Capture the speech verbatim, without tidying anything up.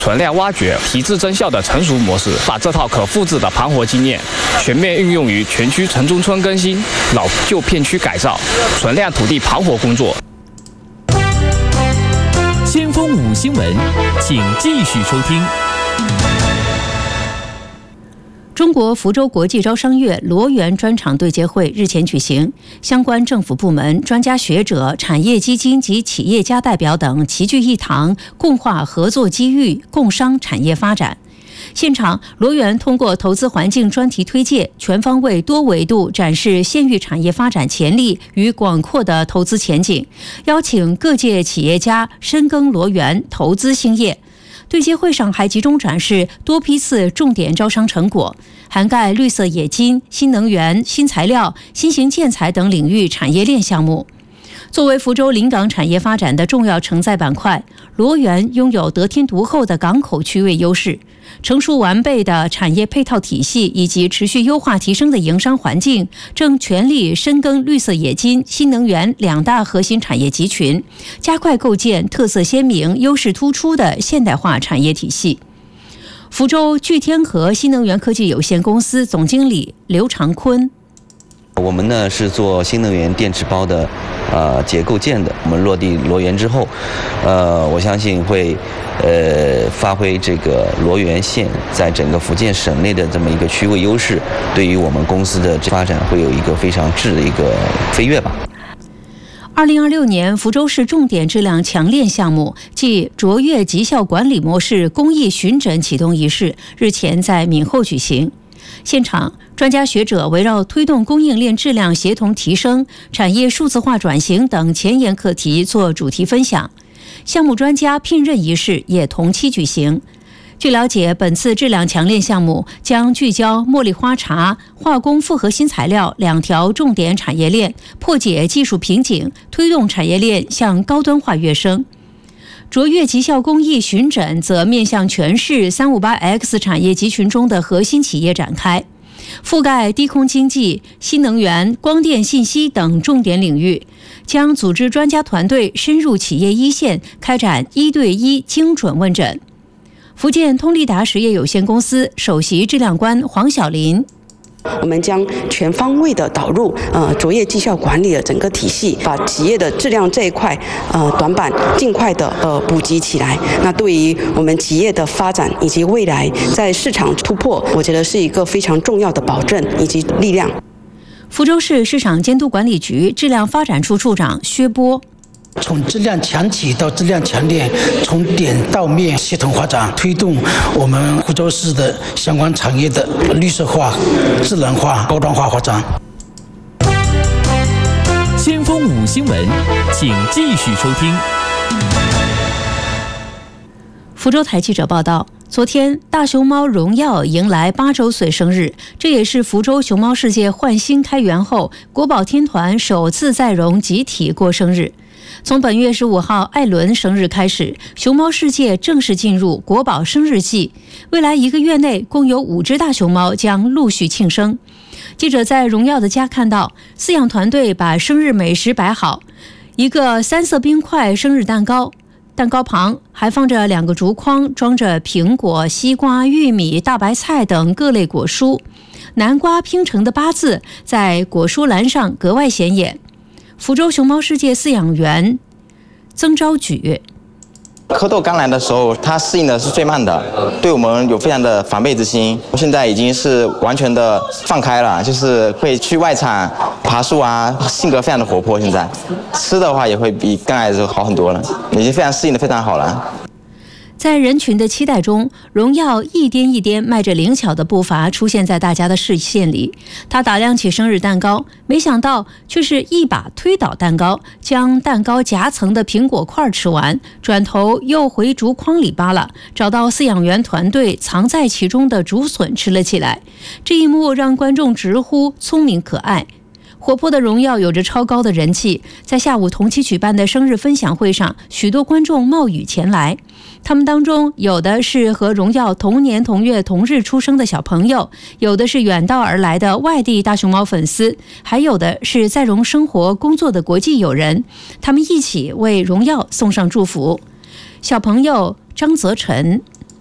存量挖掘、提质增效的成熟模式，把这套可复制的盘活经验全面运用于全区城中村更新、老旧片区改造、存量土地盘活工作。 先锋五新闻，请继续收听。 中国福州国际招商月罗源专场对接会日前举行，相关政府部门、专家学者、产业基金及企业家代表等齐聚一堂，共话合作机遇，共商产业发展。现场，罗源通过投资环境专题推介，全方位、多维度展示县域产业发展潜力与广阔的投资前景，邀请各界企业家深耕罗源，投资兴业。对接会上还集中展示多批次重点招商成果，涵盖绿色冶金、新能源、新材料、新型建材等领域产业链项目。作为福州临港产业发展的重要承载板块，罗源拥有得天独厚的港口区位优势，成熟完备的产业配套体系以及持续优化提升的营商环境，正全力深耕绿色冶金、新能源两大核心产业集群，加快构建特色鲜明、优势突出的现代化产业体系。福州聚天河新能源科技有限公司总经理刘长坤。 我们呢是做新能源电池包的呃结构件的，我们落地罗源之后，呃，我相信会呃发挥这个罗源县在整个福建省内的这么一个区位优势，对于我们公司的发展会有一个非常质的一个飞跃吧。 二零二六年福州市重点质量强链项目暨卓越绩效管理模式公益巡诊启动仪式日前在闽后举行。现场，专家学者围绕推动供应链质量协同提升、产业数字化转型等前沿课题做主题分享。项目专家聘任仪式也同期举行。据了解，本次质量强链项目将聚焦茉莉花茶、化工复合新材料两条重点产业链，破解技术瓶颈，推动产业链向高端化跃升。卓越绩效公益巡诊则面向全市 三五八 X 产业集群中的核心企业展开，覆盖低空经济、新能源、光电信息等重点领域，将组织专家团队深入企业一线，开展一对一精准问诊。福建通力达实业有限公司首席质量官黄晓林。 我们将全方位的导入呃卓越绩效管理的整个体系，把企业的质量这一块呃短板尽快的呃补给起来。那对于我们企业的发展以及未来在市场突破，我觉得是一个非常重要的保证以及力量。 福州市市场监督管理局质量发展处处长薛波。 从质量强企到质量强链，从点到面系统发展，推动我们福州市的相关产业的绿色化、智能化、高端化发展。 先锋五新闻，请继续收听。 福州台记者报道，昨天大熊猫荣耀迎来八周岁生日，这也是福州熊猫世界焕新开园后，国宝天团首次在荣集体过生日。从本月十五号艾伦生日开始，熊猫世界正式进入国宝生日季。未来一个月内，共有五只大熊猫将陆续庆生。记者在荣耀的家看到，饲养团队把生日美食摆好，一个三色冰块生日蛋糕，蛋糕旁还放着两个竹筐，装着苹果、西瓜、玉米、大白菜等各类果蔬。南瓜拼成的八字在果蔬栏上格外显眼。福州熊猫世界饲养员曾昭举， 蝌蚪刚来的时候，它适应的是最慢的，对我们有非常的防备之心。现在已经是完全的放开了，就是会去外场爬树啊，性格非常的活泼。现在吃的话也会比刚来的时候好很多了，已经非常适应的非常好了。 在人群的期待中，荣耀一颠一颠迈着灵巧的步伐出现在大家的视线里。他打量起生日蛋糕，没想到却是一把推倒蛋糕，将蛋糕夹层的苹果块吃完，转头又回竹筐里扒拉，找到饲养员团队藏在其中的竹笋吃了起来。这一幕让观众直呼聪明可爱。活泼的荣耀有着超高的人气，在下午同期举办的生日分享会上，许多观众冒雨前来。他们当中有的是和荣耀同年同月同日出生的小朋友，有的是远道而来的外地大熊猫粉丝，还有的是在荣生活工作的国际友人。他们一起为荣耀送上祝福。小朋友张泽晨，